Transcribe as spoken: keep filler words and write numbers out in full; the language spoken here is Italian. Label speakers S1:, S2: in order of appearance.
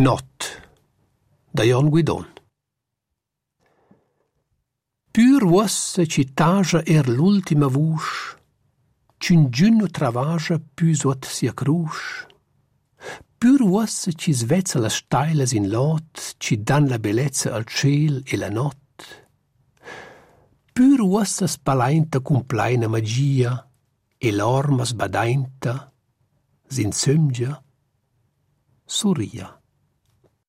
S1: Not da Jon Guidon. Pür uossa ci tascha er l'ultima vusch, c'ün giunno travascha pü suot sia crusch. Pür uossa ci svezza las stailas in lot, ci dan la bellezza al ciel e la not. Pür uossa spalainta cun plaina magia, e l'orma sbadainta, s'insömgia, surria.